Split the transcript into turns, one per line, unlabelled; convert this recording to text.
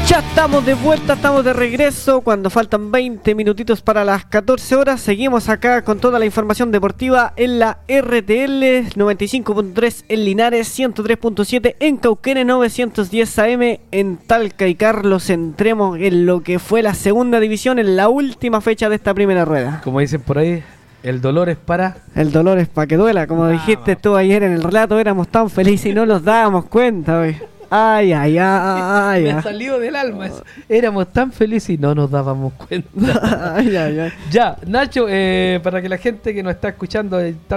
Ya estamos de vuelta, estamos de regreso cuando faltan 20 minutitos para las 14 horas. Seguimos acá con toda la información deportiva en la RTL 95.3 en Linares, 103.7 en Cauquenes, 910 AM en Talca y Carlos. Entremos en lo que fue la segunda división en la última fecha de esta primera rueda.
Como dicen por ahí, el dolor es para...
El dolor es para que duela, como dijiste tú ayer en el relato, éramos tan felices y no nos dábamos cuenta, wey. Ay.
Me salió del alma eso. Éramos tan felices y no nos dábamos cuenta.
Ay.
Ya, Nacho, para que la gente que nos está escuchando está